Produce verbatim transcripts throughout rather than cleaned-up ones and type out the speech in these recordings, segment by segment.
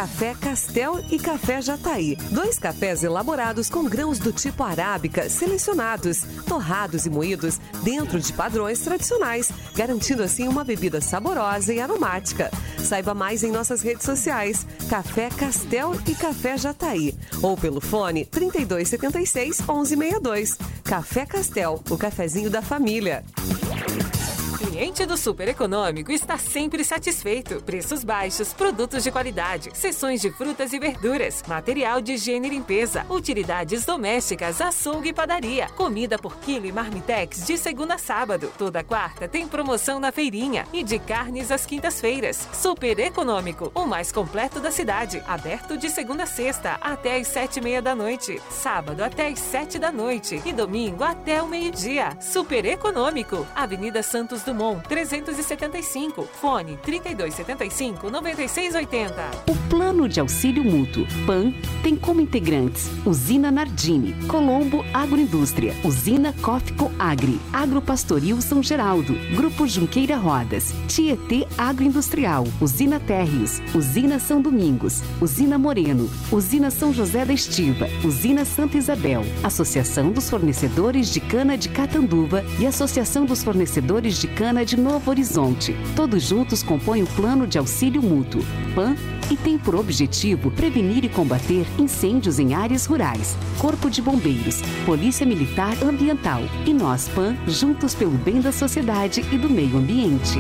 Café Castel e Café Jataí. Dois cafés elaborados com grãos do tipo arábica selecionados, torrados e moídos dentro de padrões tradicionais, garantindo assim uma bebida saborosa e aromática. Saiba mais em nossas redes sociais, Café Castel e Café Jataí, ou pelo fone trinta e dois setenta e seis, onze sessenta e dois. Café Castel, o cafezinho da família. Cliente do Super Econômico está sempre satisfeito. Preços baixos, produtos de qualidade, seções de frutas e verduras, material de higiene e limpeza, utilidades domésticas, açougue e padaria, comida por quilo e marmitex de segunda a sábado. Toda quarta tem promoção na feirinha e de carnes às quintas-feiras. Super Econômico, o mais completo da cidade. Aberto de segunda a sexta até às sete e meia da noite, sábado até às sete da noite e domingo até o meio-dia. Super Econômico, Avenida Santos Dumont, trezentos e setenta e cinco, fone trinta e dois setenta e cinco, noventa e seis oitenta. O Plano de Auxílio Mútuo, PAN, tem como integrantes Usina Nardini, Colombo Agroindústria, Usina Cófico Agri, Agropastoril São Geraldo, Grupo Junqueira Rodas, Tietê Agroindustrial, Usina Térreos, Usina São Domingos, Usina Moreno, Usina São José da Estiva, Usina Santa Isabel, Associação dos Fornecedores de Cana de Catanduva e Associação dos Fornecedores de Cana de Novo Horizonte. Todos juntos compõem o Plano de Auxílio Mútuo, PAN, e tem por objetivo prevenir e combater incêndios em áreas rurais. Corpo de Bombeiros, Polícia Militar Ambiental e nós, PAN, juntos pelo bem da sociedade e do meio ambiente.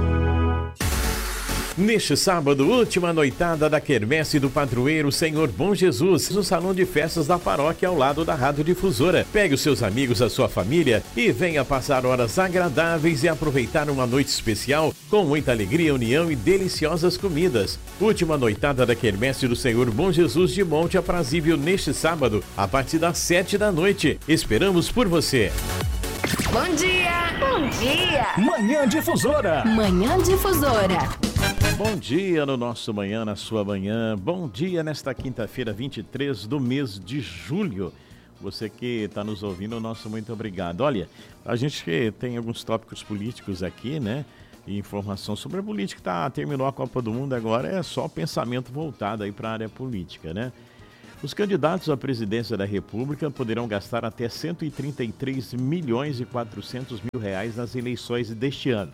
Neste sábado, última noitada da Quermesse do Padroeiro Senhor Bom Jesus, no Salão de Festas da Paróquia, ao lado da Rádio Difusora. Pegue os seus amigos, a sua família e venha passar horas agradáveis e aproveitar uma noite especial com muita alegria, união e deliciosas comidas. Última noitada da Quermesse do Senhor Bom Jesus de Monte Aprazível neste sábado, a partir das sete da noite. Esperamos por você. Bom dia! Bom dia! Manhã Difusora! Manhã Difusora! Bom dia no nosso manhã, na sua manhã. Bom dia nesta quinta-feira, vinte e três do mês de julho. Você que está nos ouvindo, nosso muito obrigado. Olha, a gente tem alguns tópicos políticos aqui, né? E informação sobre a política. Tá, terminou a Copa do Mundo, agora é só pensamento voltado aí para a área política, né? Os candidatos à presidência da República poderão gastar até cento e trinta e três milhões e quatrocentos mil reais nas eleições deste ano.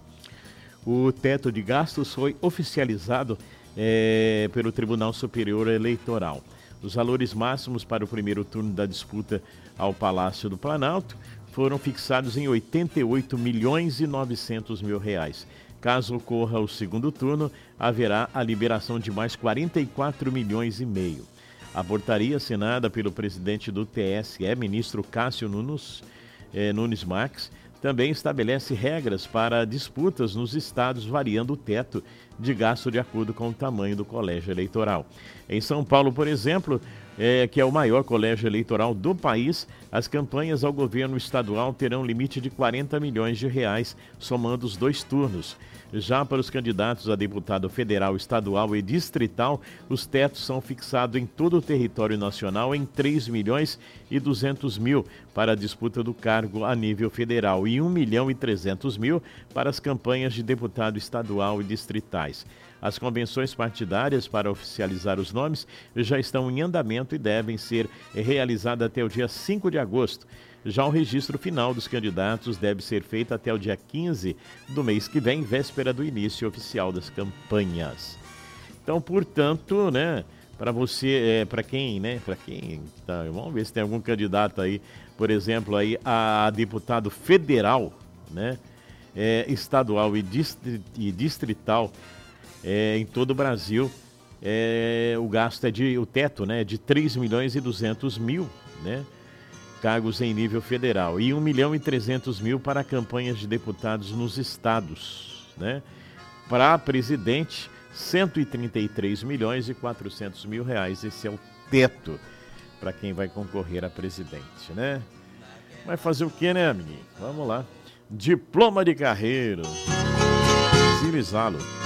O teto de gastos foi oficializado é, pelo Tribunal Superior Eleitoral. Os valores máximos para o primeiro turno da disputa ao Palácio do Planalto foram fixados em oitenta e oito milhões e novecentos mil reais. Caso ocorra o segundo turno, haverá a liberação de mais quarenta e quatro milhões e meio. A portaria assinada pelo presidente do T S E, ministro Cássio Nunes, eh, Nunes Marques, também estabelece regras para disputas nos estados, variando o teto de gasto de acordo com o tamanho do colégio eleitoral. Em São Paulo, por exemplo, é, que é o maior colégio eleitoral do país, as campanhas ao governo estadual terão limite de quarenta milhões de reais, somando os dois turnos. Já para os candidatos a deputado federal, estadual e distrital, os tetos são fixados em todo o território nacional em três milhões e duzentos mil para a disputa do cargo a nível federal e um milhão e trezentos mil para as campanhas de deputado estadual e distritais. As convenções partidárias para oficializar os nomes já estão em andamento e devem ser realizadas até o dia cinco de agosto. Já o registro final dos candidatos deve ser feito até o dia quinze do mês que vem, véspera do início oficial das campanhas. Então, portanto, né, para você, é, para quem, né, para quem, tá, vamos ver se tem algum candidato aí, por exemplo, aí a deputado federal, né, é, estadual e, distri, e distrital, é, em todo o Brasil, é, o gasto é de, o teto, né, é de três milhões e duzentos mil, né, cargos em nível federal e um milhão e trezentos mil para campanhas de deputados nos estados, né? Para presidente, cento e trinta e três milhões e quatrocentos mil reais. Esse é o teto para quem vai concorrer a presidente, né? Vai fazer o que, né, menino? Vamos lá. Diploma de carreira. Zirizalo.